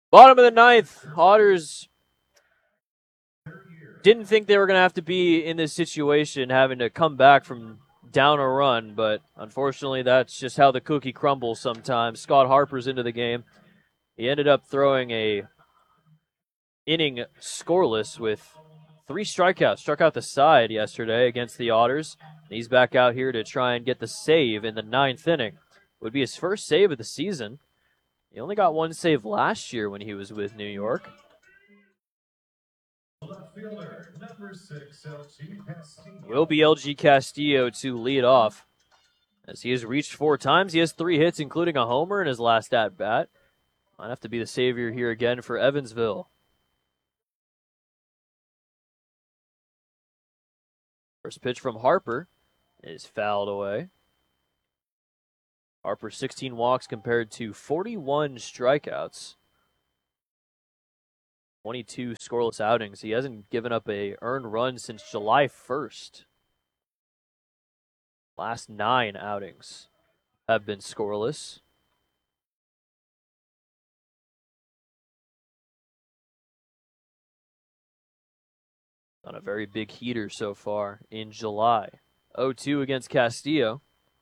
Bottom of the ninth, Otters didn't think they were going to have to be in this situation, having to come back from down a run, but unfortunately, that's just how the cookie crumbles sometimes. Scott Harper's into the game. He ended up throwing a inning scoreless with 3 strikeouts. Struck out the side yesterday against the Otters. He's back out here to try and get the save in the 9th inning. Would be his first save of the season. He only got 1 save last year when he was with New York. Will be LG Castillo to lead off. As he has reached 4 times, he has 3 hits, including a homer in his last at-bat. Might have to be the savior here again for Evansville. First pitch from Harper is fouled away. Harper 16 walks compared to 41 strikeouts. 22 scoreless outings. He hasn't given up a earned run since July 1st. Last 9 outings have been scoreless. On a very big heater so far in July. 0-2 against Castillo.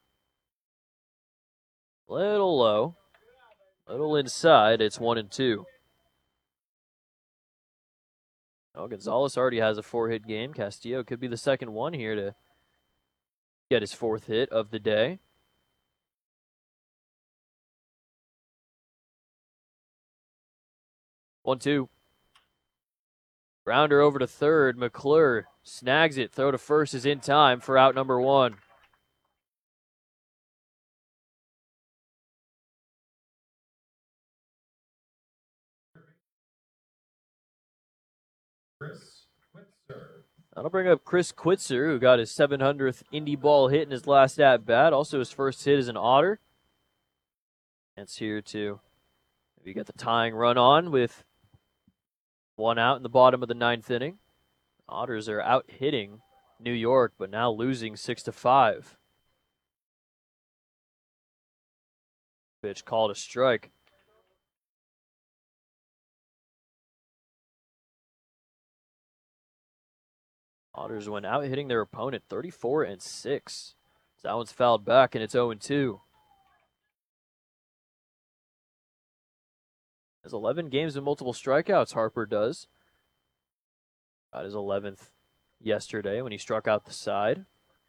Little low. Little inside. It's 1-2. Oh, Gonzalez already has a 4-hit game. Castillo could be the second one here to get his 4th hit of the day. 1-2. Grounder over to third. McClure snags it. Throw to first is in time for out number 1. That'll bring up Chris Quitzer, who got his 700th Indy ball hit in his last at-bat. Also his first hit as an Otter. It's here to maybe get the tying run on with 1 out in the bottom of the 9th inning. Otters are out hitting New York, but now losing 6-5. Pitch called a strike. Otters went out hitting their opponent 34-6. That one's fouled back and it's 0-2. Has 11 games with multiple strikeouts, Harper does. Got his 11th yesterday when he struck out the side.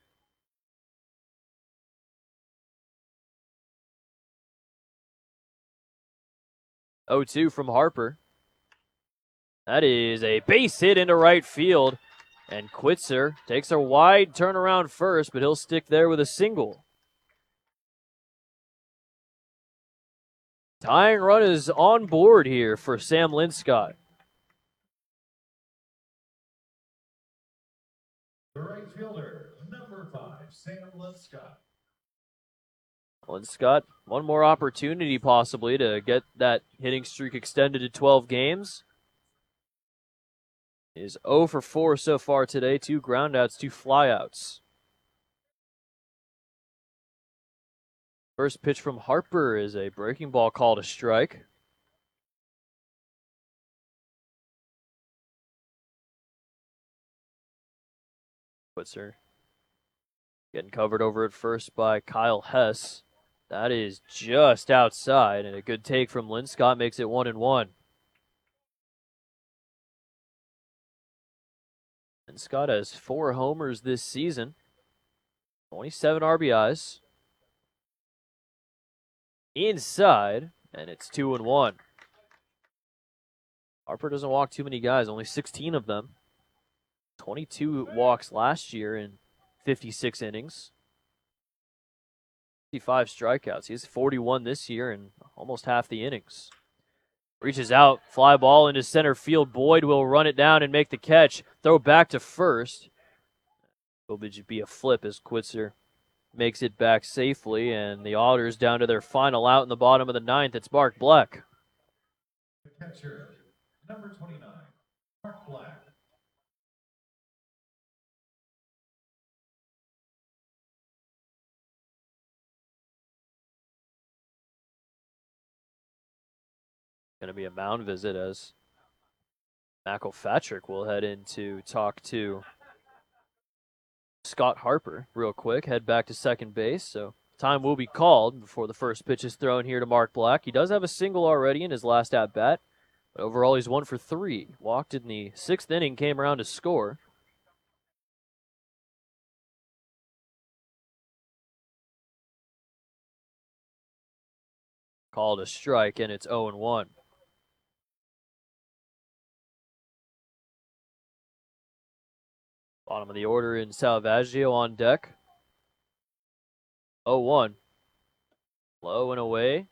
Oh, 2 from Harper. That is a base hit into right field. And Quitzer takes a wide turnaround first, but he'll stick there with a single. Tying run is on board here for Sam Linscott. The right fielder, number 5, Sam Linscott. Linscott, one more opportunity possibly to get that hitting streak extended to 12 games. He is 0 for 4 so far today, 2 groundouts, 2 flyouts. First pitch from Harper is a breaking ball called a strike. Quitzer getting covered over at first by Kyle Hess. That is just outside, and a good take from Linscott makes it 1-1. Linscott has 4 homers this season, 27 RBIs. Inside, and it's 2-1. Harper doesn't walk too many guys, only 16 of them. 22 walks last year in 56 innings. 55 strikeouts. He has 41 this year in almost half the innings. Reaches out, fly ball into center field. Boyd will run it down and make the catch. Throw back to first. Will be a flip as Quitzer makes it back safely, and the Otters down to their final out in the bottom of the 9th. It's Mark Black. The catcher, number 29, Mark Black. Going to be a mound visit as McElpatrick will head in to talk to Scott Harper real quick, head back to second base. So time will be called before the first pitch is thrown here to Mark Black. He does have a single already in his last at-bat, but overall he's 1 for 3. Walked in the 6th inning, came around to score. Called a strike, and it's 0-1. Bottom of the order in Salvaggio on deck. 0-1. Low and away.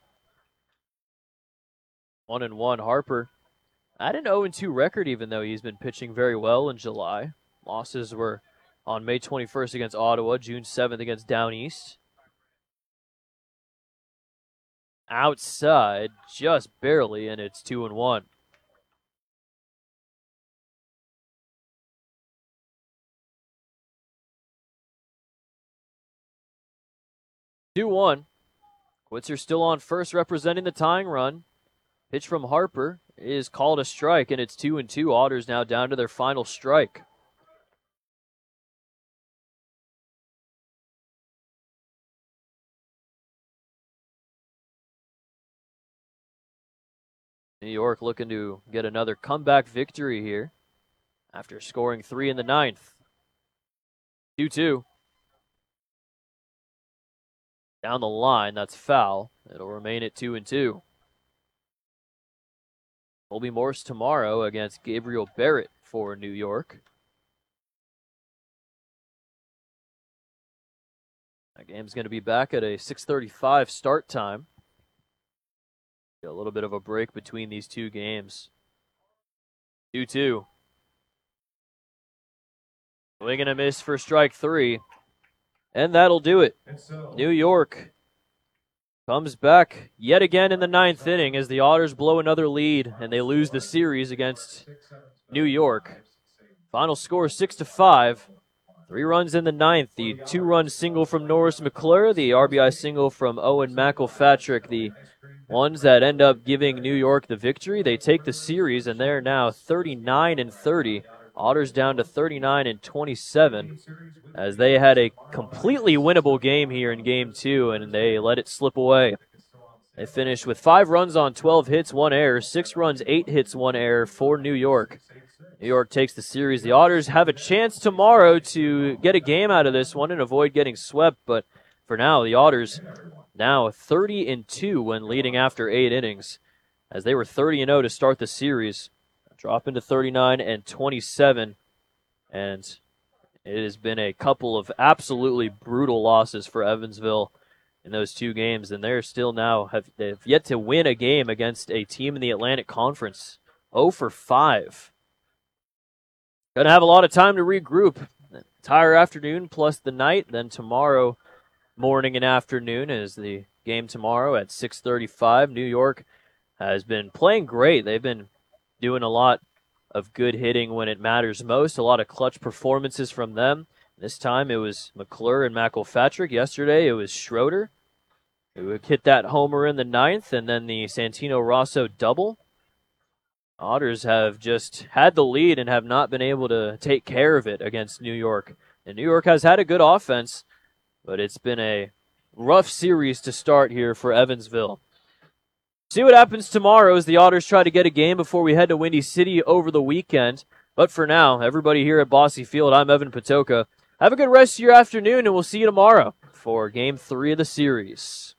1-1 Harper. At an 0-2 record, even though he's been pitching very well in July. Losses were on May 21st against Ottawa, June 7th against Down East. Outside, just barely, and it's 2-1. 2-1. Quitzer still on first, representing the tying run. Pitch from Harper is called a strike, and it's 2-2. Otters now down to their final strike. New York looking to get another comeback victory here after scoring 3 in the 9th. 2-2. Down the line, that's foul. It'll remain at 2-2. Colby Morse tomorrow against Gabriel Barrett for New York. That game's going to be back at a 6:35 start time. A little bit of a break between these two games. 2-2. Swing and a miss for strike 3. And that'll do it. New York comes back yet again in the 9th inning as the Otters blow another lead and they lose the series against New York. Final score 6-5. 3 runs in the 9th. The 2-run single from Norris McClure, the RBI single from Owen McElpatrick, the ones that end up giving New York the victory. They take the series and they're now 39-30. Otters down to 39-27 as they had a completely winnable game here in Game 2 and they let it slip away. They finished with 5 runs on 12 hits, 1 error, 6 runs, 8 hits, 1 error for New York. New York takes the series. The Otters have a chance tomorrow to get a game out of this one and avoid getting swept, but for now, the Otters now 30-2 when leading after 8 innings as they were 30-0 to start the series. Drop into 39-27, and it has been a couple of absolutely brutal losses for Evansville in those 2 games, and they're still now they've yet to win a game against a team in the Atlantic Conference. 0 for 5. Going to have a lot of time to regroup. The entire afternoon plus the night, then tomorrow morning and afternoon is the game tomorrow at 6:35. New York has been playing great. They've been doing a lot of good hitting when it matters most. A lot of clutch performances from them. This time it was McClure and McElpatrick. Yesterday it was Schroeder who hit that homer in the 9th, and then the Santino Rosso double. Otters have just had the lead and have not been able to take care of it against New York. And New York has had a good offense, but it's been a rough series to start here for Evansville. See what happens tomorrow as the Otters try to get a game before we head to Windy City over the weekend. But for now, everybody here at Bosse Field, I'm Evan Patoka. Have a good rest of your afternoon, and we'll see you tomorrow for Game 3 of the series.